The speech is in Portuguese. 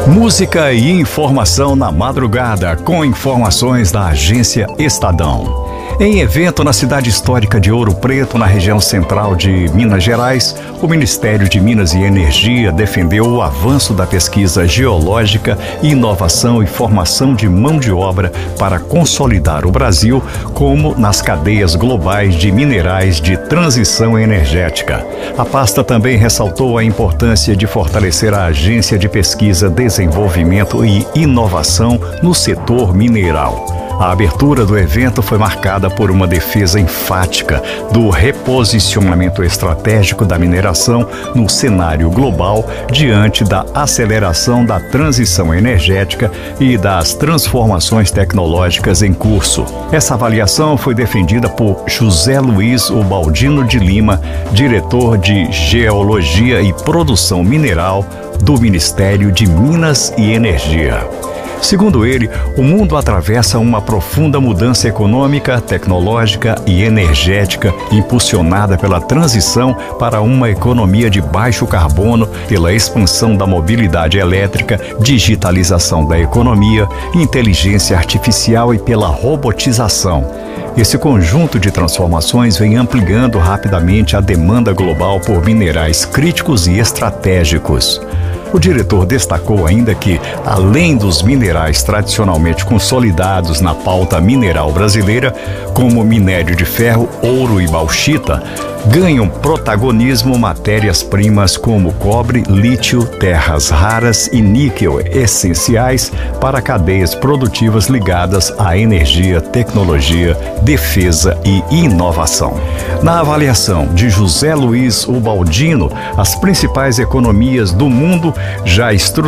Música e informação na madrugada, com informações da Agência Estadão. Em evento na cidade histórica de Ouro Preto, na região central de Minas Gerais, o Ministério de Minas e Energia defendeu o avanço da pesquisa geológica, inovação e formação de mão de obra para consolidar o Brasil como nas cadeias globais de minerais de transição energética. A pasta também ressaltou a importância de fortalecer a Agência de Pesquisa, Desenvolvimento e Inovação no setor mineral. A abertura do evento foi marcada por uma defesa enfática do reposicionamento estratégico da mineração no cenário global diante da aceleração da transição energética e das transformações tecnológicas em curso. Essa avaliação foi defendida por José Luiz Ubaldino de Lima, diretor de Geologia e Produção Mineral do Ministério de Minas e Energia. Segundo ele, o mundo atravessa uma profunda mudança econômica, tecnológica e energética, impulsionada pela transição para uma economia de baixo carbono, pela expansão da mobilidade elétrica, digitalização da economia, inteligência artificial e pela robotização. Esse conjunto de transformações vem ampliando rapidamente a demanda global por minerais críticos e estratégicos. O diretor destacou ainda que, além dos minerais tradicionalmente consolidados na pauta mineral brasileira, como minério de ferro, ouro e bauxita, ganham protagonismo matérias-primas como cobre, lítio, terras raras e níquel, essenciais para cadeias produtivas ligadas à energia, tecnologia, defesa e inovação. Na avaliação de José Luiz Ubaldino, as principais economias do mundo já